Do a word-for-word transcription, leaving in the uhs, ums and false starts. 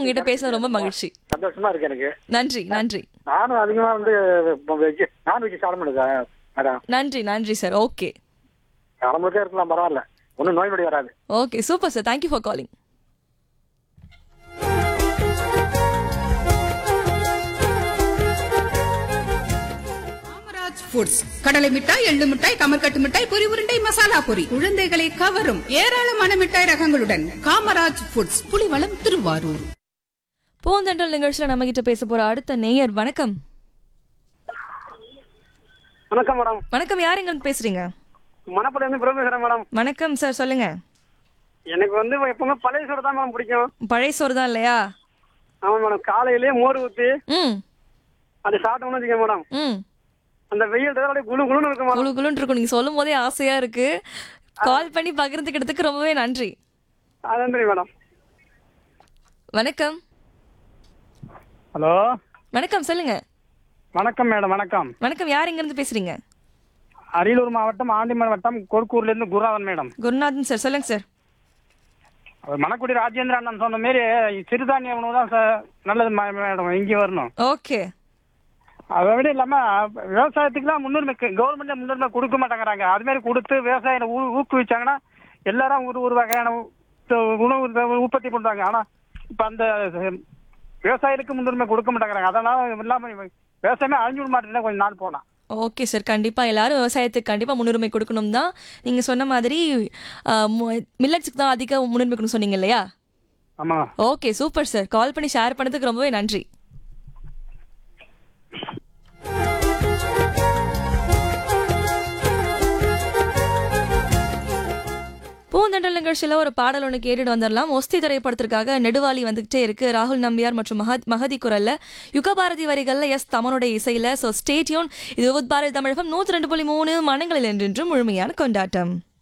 உங்ககிட்ட பேச ரொம்ப மகிழ்ச்சி. சந்தோஷமா இருக்கு எனக்கு. நன்றி நன்றி. நானும் அதிகமா வந்து வெஜ் நான்வெஜ் சாப்பிட மாட்டேன் மேடம். நன்றி நன்றி சார். ஓகே கிளம்புறதே இருக்கலாம், பரவாயில்ல, ஒன்றும் நோய் நொடி வராது. Okay super sir. Thank you for calling. Foods கடலை மிட்டாய், எள்ளு மிட்டாய், கமர்கட்டு மிட்டாய், பொரி உருண்டை, மசாலா பொரி, குழந்தைகளை கவரும் ஏராளமான மிட்டாய் ரகங்களுடன் காமராஜ் ஃபுட்ஸ், புலிவளம், திருவாரூர். பூந்தென்றல் நிகழ்ச்சியில நம்ம கிட்ட பேச போற அடுத்த நேயர். வணக்கம். வணக்கம் மேடம். வணக்கம், யார் எங்க இருந்து பேசுறீங்க? மணப்பட இருந்து பிரபேசரன் மேடம். வணக்கம் சார், சொல்லுங்க. எனக்கு வந்து எப்பவுமே பழைய சோறு தான் மேடம் பிடிக்கும். பழைய சோறு தான் இல்லையா? ஆமா மேடம். காலையிலேயே மோர் ஊத்தி ம் அது சாப்பிட்டோம்னு வச்சுக்கோங்க மேடம், ம் அந்த வெயில் குளு குளுன்னு இருக்கும் மேடம். குளு குளுன்னு இருக்கும். நீங்க சொல்லும் போதே ஆசையா இருக்கு. கால் பண்ணி பகிர்ந்துக்கிட்டதுக்கு ரொம்பவே நன்றி. நன்றி மேடம். வணக்கம். ஹலோ வணக்கம், சொல்லுங்க. வணக்கம் மேடம். வணக்கம். வணக்கம், யார் எங்க இருந்து பேசுறீங்க? அரியலூர் மாவட்டம் ஆண்டிமன் வட்டம் கொருக்கூர்ல இருந்து குருநாதன் மேடம். குருநாதன் சார், சொல்லுங்க சார். மணக்குடி ராஜேந்திர அண்ணன் சொன்ன மாரி சிறுதானிய உணவு தான் சார் நல்லது மேடம், இங்கே வரணும். ஓகே. அதை விட இல்லாம விவசாயத்துக்குலாம் முன்னுரிமை கவர்மெண்ட்ல முன்னுரிமை கொடுக்க மாட்டேங்கிறாங்க. அது மாதிரி கொடுத்து விவசாயம் ஊக்குவிச்சாங்கன்னா எல்லாரும் ஒரு ஒரு வகையான உணவு உற்பத்தி பண்றாங்க. ஆனா இப்ப அந்த விவசாயிகளுக்கு முன்னுரிமை கொடுக்க மாட்டேங்கிறாங்க. அதனால இல்லாம விவசாயமே அழிஞ்சு மாட்டேன்னா கொஞ்சம் நாள் போனா. ஓகே சார், கண்டிப்பா எல்லாரும் விவசாயத்துக்கு கண்டிப்பா முன்னுரிமை கொடுக்கணும் தான். நீங்க சொன்ன மாதிரி மில்லட்ஸுக்கு தான் அதிக முன்னுரிமை கொடுக்கணும் சொன்னீங்க இல்லையா? ஆமா. Okay super sir. கால் பண்ணி ஷேர் பண்ணதுக்கு ரொம்பவே நன்றி. பூந்தெண்டல் நிகழ்ச்சியில் ஒரு பாடல் ஒன்று கேட்டுட்டு வந்துடலாம். ஒஸ்தி திரைப்படத்திற்காக நெடுவாலி வந்துகிட்டே இருக்கு. ராகுல் நம்பியார் மற்றும் மஹத் மகதி குரல்ல, யுகபாரதி வரிகள்ல எஸ் தமனுடைய இசையில. So stay tune. இது உத் பாரதி தமிழகம் நூற்றி ரெண்டு புள்ளி மூணு மனங்களில் என்றென்றும் முழுமையான கொண்டாட்டம்.